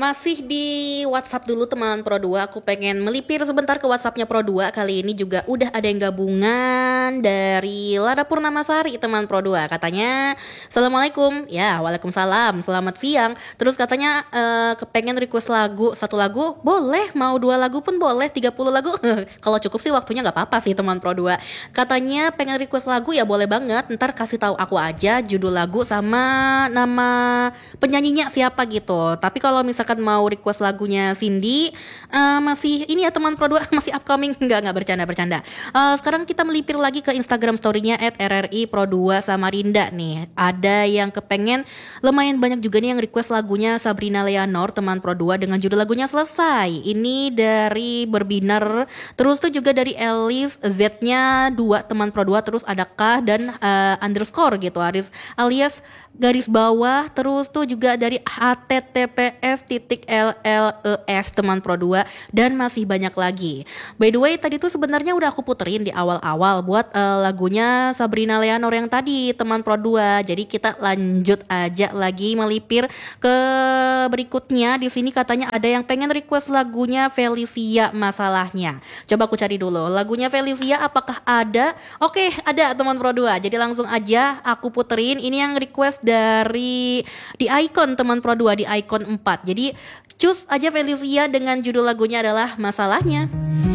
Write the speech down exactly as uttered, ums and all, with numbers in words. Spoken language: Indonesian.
Masih di WhatsApp dulu teman Pro dua. Aku pengen melipir sebentar ke WhatsAppnya Pro dua. Kali ini juga udah ada yang gabungan dari Lara Purnamasari teman Pro dua. Katanya Assalamualaikum. Ya waalaikumsalam, selamat siang. Terus katanya eh, kepengen request lagu. Satu lagu boleh, mau dua lagu pun boleh, tiga puluh lagu kalau cukup sih waktunya gak apa-apa sih teman Pro dua. Katanya pengen request lagu, ya boleh banget. Ntar kasih tahu aku aja judul lagu sama nama penyanyinya siapa gitu. Tapi kalau misalkan mau request lagunya Cindy, eh, masih ini ya teman Pro dua, masih upcoming. Enggak, enggak bercanda-bercanda. Eh, sekarang kita melipir lagi ke Instagram story-nya at R R I Pro dua Samarinda nih. Ada yang kepengen, lumayan banyak juga nih yang request lagunya Sabrina Leonor teman Pro dua dengan judul lagunya Selesai. Ini dari Berbinar. Terus tuh juga dari Elis, Z-nya dua teman Pro dua, terus ada K dan eh, underscore gitu Aris, alias garis bawah. Terus tuh juga dari H T T P S titik L L E S teman Pro dua, dan masih banyak lagi. By the way, tadi tuh sebenarnya udah aku puterin di awal-awal buat uh, lagunya Sabrina Leonor yang tadi teman Pro dua. Jadi kita lanjut aja lagi melipir ke berikutnya. Di sini katanya ada yang pengen request lagunya Felicia Masalahnya. Coba aku cari dulu lagunya Felicia, apakah ada? Oke, ada teman Pro dua. Jadi langsung aja aku puterin. Ini yang request dari di Icon teman Pro dua, di Icon empat. Jadi cus aja Felicia dengan judul lagunya adalah Masalahnya.